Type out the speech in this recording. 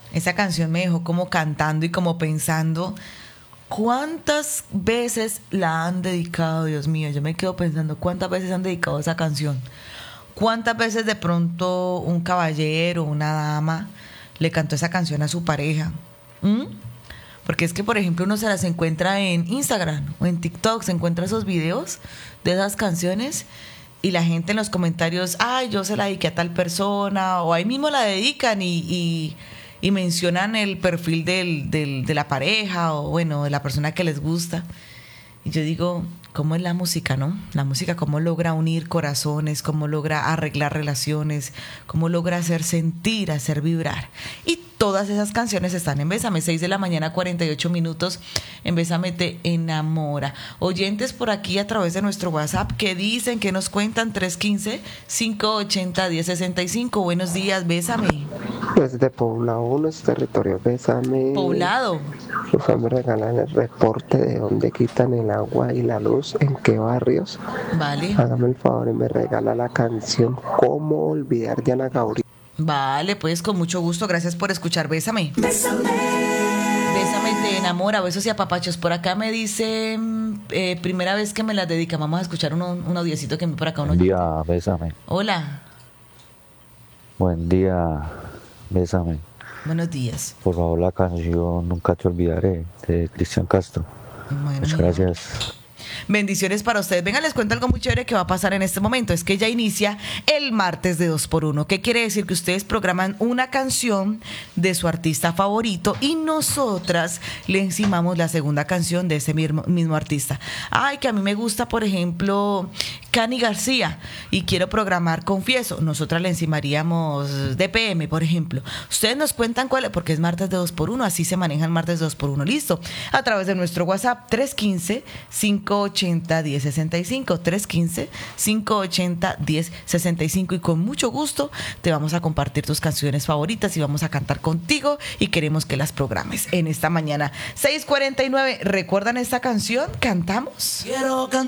Esa canción me dejó como cantando y como pensando, ¿cuántas veces la han dedicado, Dios mío? Yo me quedo pensando, ¿cuántas veces han dedicado esa canción? ¿Cuántas veces de pronto un caballero, una dama, le cantó esa canción a su pareja? ¿Mm? Porque es que, por ejemplo, uno se las encuentra en Instagram o en TikTok, se encuentra esos videos de esas canciones y la gente en los comentarios, ay, yo se la dediqué a tal persona, o ahí mismo la dedican y mencionan el perfil de la pareja o, bueno, de la persona que les gusta. Y yo digo, ¿cómo es la música, no? La música, ¿cómo logra unir corazones? ¿Cómo logra arreglar relaciones? ¿Cómo logra hacer sentir, hacer vibrar? Y todas esas canciones están en Bésame, 6 de la mañana, 48 minutos. En Bésame te enamora. Oyentes por aquí a través de nuestro WhatsApp, ¿qué dicen? ¿Qué nos cuentan? 315-580-1065. Buenos días, Bésame. Desde Poblado 1, es territorio Bésame. Poblado. Por favor, me regalan el reporte de dónde quitan el agua y la luz, en qué barrios. Vale. Hágame el favor y me regala la canción ¿Cómo olvidar de Ana Gabriel? Vale, pues con mucho gusto. Gracias por escuchar Bésame. Bésame. Bésame te enamora, besos y apapachos. Por acá me dice, primera vez que me las dedica. Vamos a escuchar un audiecito que me por acá. Buen día, Bésame. Hola. Buen día, Bésame. Buenos días. Por favor, la canción Nunca te olvidaré de Cristian Castro. Bueno, Muchas gracias. Bendiciones para ustedes. Venga, les cuento algo muy chévere que va a pasar en este momento. Es que ya inicia el martes de 2x1. ¿Qué quiere decir? Que ustedes programan una canción de su artista favorito y nosotras le encimamos la segunda canción de ese mismo artista. Ay, que a mí me gusta, por ejemplo, Cani García y quiero programar Confieso. Nosotras le encimaríamos DPM, por ejemplo. Ustedes nos cuentan cuál es, porque es martes de 2x1. Así se maneja el martes de 2x1. Listo. A través de nuestro WhatsApp 315-580-1065, 315-580-1065 y con mucho gusto te vamos a compartir tus canciones favoritas y vamos a cantar contigo y queremos que las programes en esta mañana. 6:49, ¿recuerdan esta canción? ¿Cantamos? Quiero cantar.